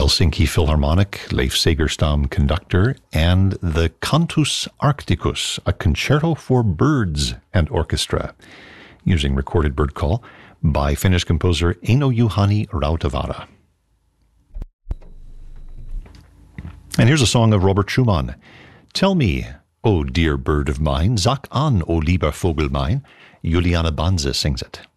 Helsinki Philharmonic, Leif Segerstam conductor, and the Cantus Arcticus, a concerto for birds and orchestra, using recorded bird call by Finnish composer Eino Juhani Rautavaara. And here's a song of Robert Schumann. Tell me, O dear bird of mine, sag an, O lieber Vogel mein. Juliana Banze sings it.